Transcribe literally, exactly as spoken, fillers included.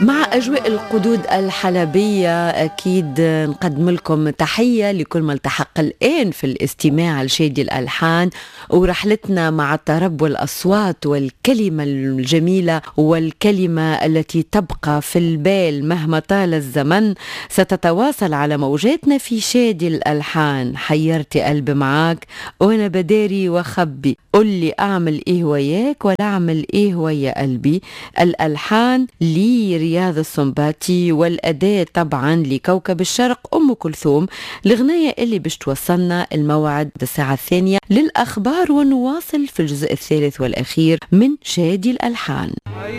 مع أجواء القدود الحلبية أكيد نقدم لكم تحية لكل من التحق الآن في الاستماع لشادي الألحان ورحلتنا مع الطرب والأصوات والكلمة الجميلة والكلمة التي تبقى في البال مهما طال الزمن ستتواصل على موجاتنا في شادي الألحان. حيرتي قلبي معاك وأنا بداري وخبي، قل لي أعمل إيه وياك ولا أعمل إيه ويا قلبي. الألحان لي رياض السنباطي والأداء طبعا لكوكب الشرق أم كلثوم. الغناية اللي باش توصلنا الموعد الساعة الثانية للأخبار ونواصل في الجزء الثالث والأخير من شادي الألحان.